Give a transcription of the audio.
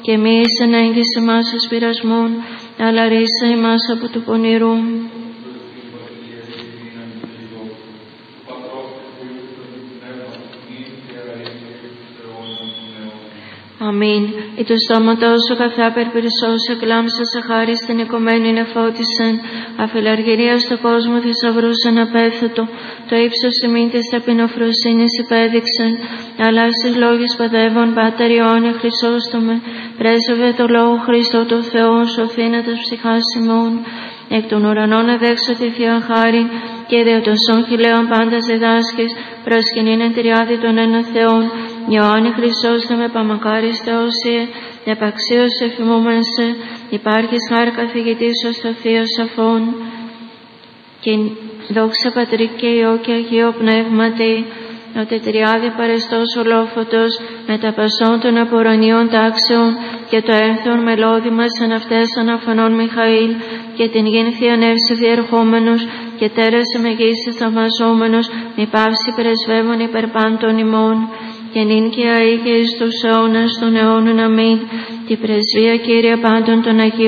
και μη εις ενέγγιση εμάς εις πειρασμόν, αλλά ρίσα ημάς από του πονηρού. Αμήν. Ή το στόματο σου καθά περπυρισσός εκλάμψα σε χάρη στην οικομένη νεφώτισεν, αφιλαργυρία στο κόσμο θησαυρούσεν απέθετο, το ύψος ημίν της ταπεινοφροσύνης υπέδειξεν, αλλά στις λόγες παιδεύων Πάτερ Ιωάννη Χρυσόστομε, πρέσβευε το λόγο Χριστό το Θεό, σωθήνε τας ψυχάς ημών, εκ των ουρανών εδέξω τη Θεία Χάρη, και δια τοσών χιλέων πάντας διδάσκεις, προσκυνήν εν τριάδι των ένα Θεών, Ιωάννη Χρυσόστομε παμακάρις Θεόσιε, επαξίως εφημούμενσε, υπάρχεις χάρη καθηγητής ως το Θείο Σαφών, και δόξα Πατρί και Υιό και Αγίο Πνεύματι, ο τετριάδι παρεστός ολόφωτος, με τα πασών των απορρανίων τάξεων, και το έρθον μελώδημας εν αυτές αναφανών Μιχαήλ, και την γην Θείαν Εύση διερχόμενος, και τέρασε με γης θαυμαζόμενος, μη παύση πρεσβεύων υπερ πάντων ημών, και νυν και αεί και εις τους αιώνας των αιώνων. Αμήν. Τη πρεσβεία Κύριε πάντων των Αγίων